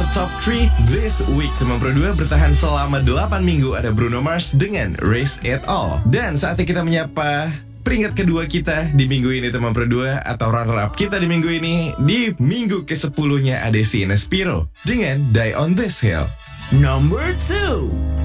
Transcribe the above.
our top 3 this week. Teman Pro 2 bertahan selama 8 minggu ada Bruno Mars dengan Raise It All. Dan saatnya kita menyapa peringkat kedua kita di minggu ini teman Pro 2 atau runner up kita di minggu ini. Di minggu ke-10-nya ada si Nespiro dengan Die on This Hill. Number 2.